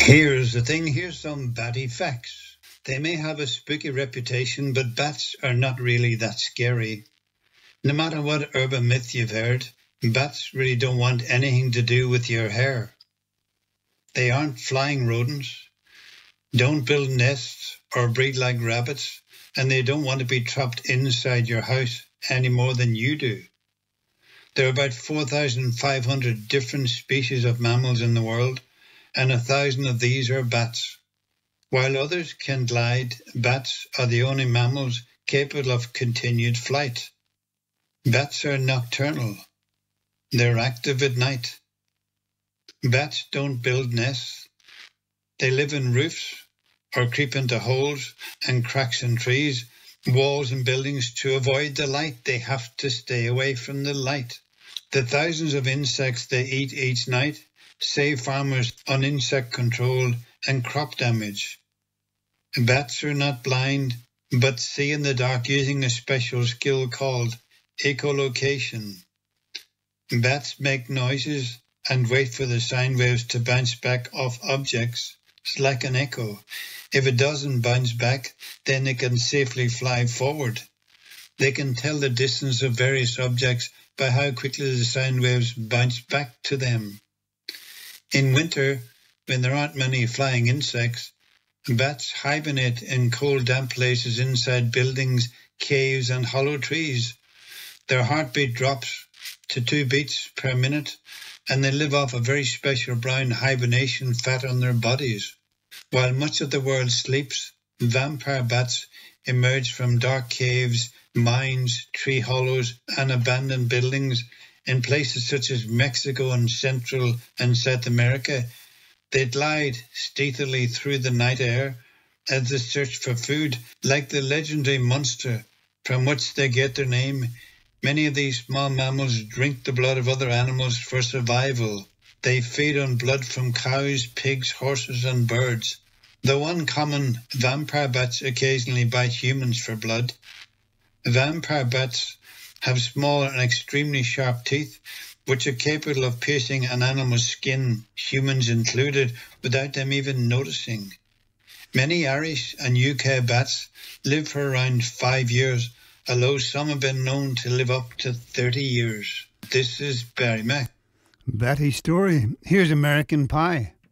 Here's the thing, here's some batty facts. They may have a spooky reputation, but bats are not really that scary. No matter what urban myth you've heard, bats really don't want anything to do with your hair. They aren't flying rodents, don't build nests or breed like rabbits, and they don't want to be trapped inside your house any more than you do. There are about 4,500 different species of mammals in the world, and 1,000 of these are bats. While others can glide, bats are the only mammals capable of continued flight. Bats are nocturnal. They're active at night. Bats don't build nests. They live in roofs or creep into holes and cracks in trees, walls and buildings. To avoid the light, they have to stay away from the light. The thousands of insects they eat each night save farmers on insect control and crop damage. Bats are not blind, but see in the dark using a special skill called echolocation. Bats make noises and wait for the sound waves to bounce back off objects. It's like an echo. If it doesn't bounce back, then it can safely fly forward. They can tell the distance of various objects by how quickly the sound waves bounce back to them. In winter, when there aren't many flying insects, bats hibernate in cold, damp places inside buildings, caves, and hollow trees. Their heartbeat drops to 2 beats per minute, and they live off a very special brown hibernation fat on their bodies. While much of the world sleeps, vampire bats emerge from dark caves, mines, tree hollows, and abandoned buildings in places such as Mexico and Central and South America. They glide stealthily through the night air as they search for food, like the legendary monster from which they get their name. Many of these small mammals drink the blood of other animals for survival. They feed on blood from cows, pigs, horses, and birds. Though uncommon, vampire bats occasionally bite humans for blood. Vampire bats have small and extremely sharp teeth, which are capable of piercing an animal's skin, humans included, without them even noticing. Many Irish and UK bats live for around 5 years, although some have been known to live up to 30 years. This is Barry Mack. Batty story. Here's American Pie.